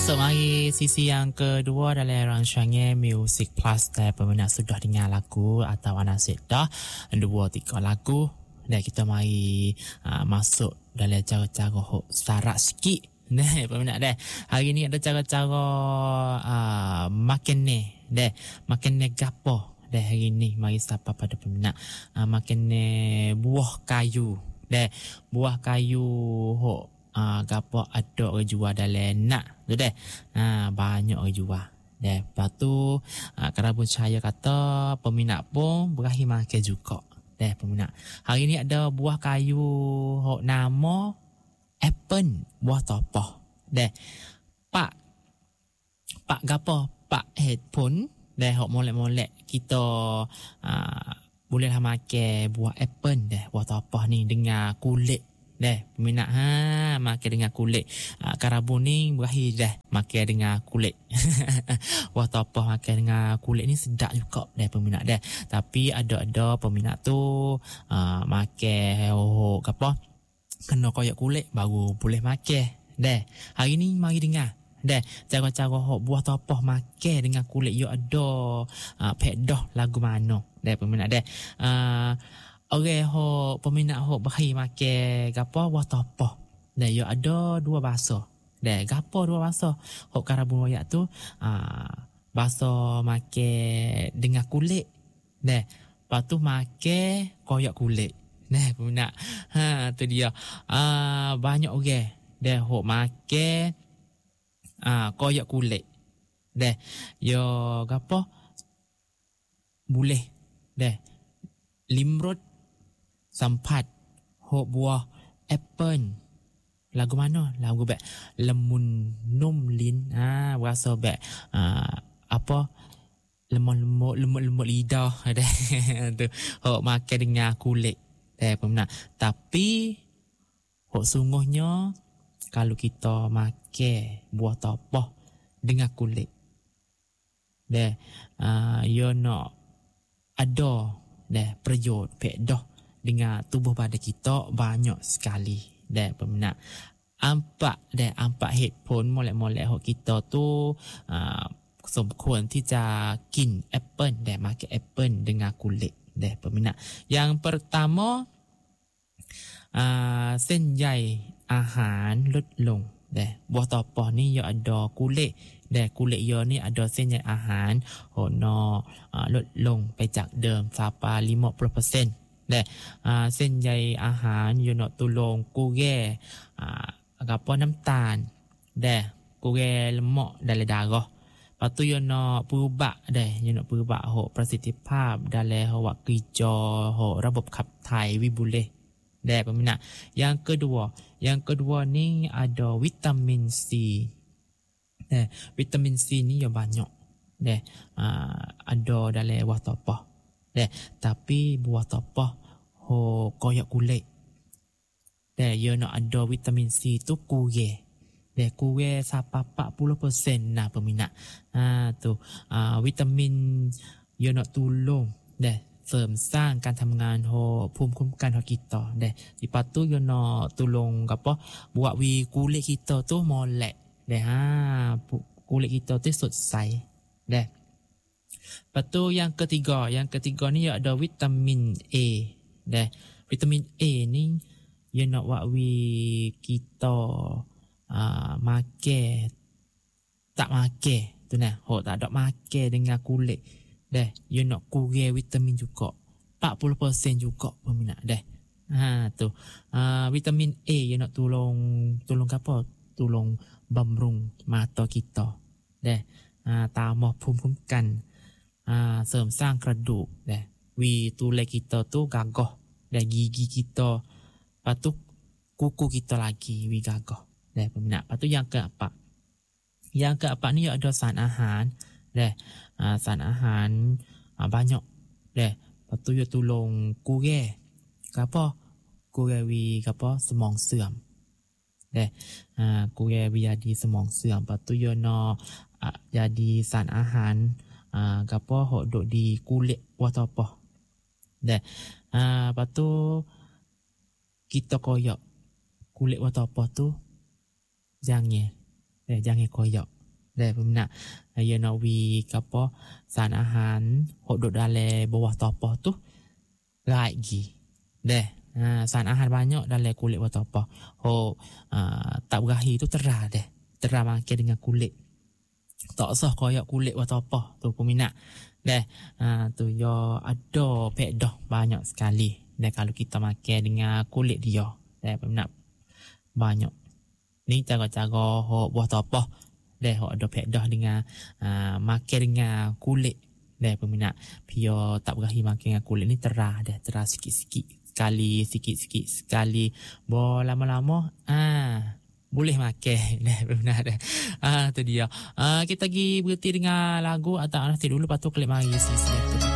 Masuk mari sisi yang kedua dalam rancangan Music Plus. Dan peminat sudah dengar lagu atau anda sudah 2-3 lagu. Dan kita mari masuk dalam cara-cara sarak sikit. Nah, peminat dah. Hari ni ada cara-cara makan ni. Dah, makan ni gapo. Dah hari ni mari sapa pada peminat makan ni buah kayu. Dah, buah kayu gapo ada orang jual dalam nak tu deh. Banyak orang jual. Deh, lepas tu kerana saya kata peminat pun berakhir makan juga. Deh, peminat. Hari ni ada buah kayu hok nama apple, buah topoh. Deh. Pak gapo? Pak headphone. Deh, hok molek-molek kita bolehlah makan buah apple deh, buah topoh ni dengan kulit. Deh, peminat makan dengan kulit. Karabu ni berakhir dah makan dengan kulit. Wah, topoh makan dengan kulit ni sedap juga deh peminat dah. Tapi ada peminat tu makan apa? Kena koyak kulit baru boleh makan. Deh, hari ni mari dengar. Deh, cara-cara buah topoh makan dengan kulit yo ada pedah lagu mana. Deh, peminat dah. Orang peminat berakhir makan gapo buah topoh. Dan yo ada dua bahasa. Dan gapo dua bahasa? Karabu royak tu bahasa makan dengan kulit. Dan lepas tu makan koyak kulit. Nah, peminat. Tu dia. Banyak orang dan makan koyak kulit. Dan yo gapo? Boleh. Dan limrut sampat buah apple. Lagu mana? Lagu bek lemun num lin. Berasa bek apa? Lemut lidah. Tu makan dengan kulit. Peminat. Tapi sungguhnya kalau kita makan buah topoh dengan kulit. Yo nak ada perjod pedah dengan tubuh badan kita banyak sekali. Peminat. Ampak headphone molek-molek kita tuสมควรที่จะกินแอปเปิ้ลmakan apple dengan kulit. Peminat. Yang pertama เส้นใยอาหารลดลง. Buah topoh ni yo ada kulit. Kulit yo ni ada เส้นใยอาหารลดลงไปจากเดิมsampai 50%. เส้นใยอาหารyo nak tolong kurang apa น้ำตาล kurang lemak dalam darah. Lepas tu yo nak perubah yo nak perubahประสิทธิภาพ dalam awak kerjaระบบขับถ่าย boleh. Peminat. Yang kedua ni ada vitamin C. Vitamin C ni yo banyak. Ada dalam buah topoh. Tapi buah topoh koyak kulit. Yo nak ada vitamin C tu kurang. Kurang sampai 40% nah peminat. Tu vitamin yo nak tolong เสริมสร้างการทำงานภูมิคุ้มกันของkita. Lepas tu yo nak tolong apa buat kulit kita tu molek. Kulit kita tu สดใส. Lepas tu yang ketiga ni yo ada vitamin A. Vitamin A ni yo nak buat kita makan tak makan tu nah. Tak ada makan dengan kulit. You nak kurang vitamin juga 40% juga peminat. Tu vitamin A you nak tolong apa? Tolong บำรุง mata kita. Tambah ภูมิคุ้มกัน เสริมสร้างกระดูก tulang kita tu gagah. Gigi kita patut kuku kita lagi gagah. Peminat. Lepas tu yang keempat ni ada sarahanอาหาร สารอาหารbanyak. Lepas tu yo tolong kurang apa? Kurangสมองเสื่อม. Kurang jadi สมองเสื่อม. Lepas tu yo nak jadi สารอาหารhok duk di kulit buah topoh. Lepas tu kita koyak kulit buah topoh tu jangan koyak. deh peminat ya nak wi apa san ahan hok duk dalam bawah topoh tu right gi deh san ahan banyak dalam kulit bawah topoh hok tak berahi tu terah deh terah makan dengan kulit tak sah koyak kulit bawah topoh tu peminat deh tu yo ada pedah banyak sekali deh kalau kita makan dengan kulit dia deh peminat banyak ni cara-cara hok buah topoh deh hok ada pedah dengan makan dengan kulit deh peminat pio tak berahi makan dengan kulit ni terah sikit-sikit sekali bo lama-lama boleh makan deh peminat deh tu dia kita pergi berhenti dengan lagu atau nanti dulu lepas tu klik mari sini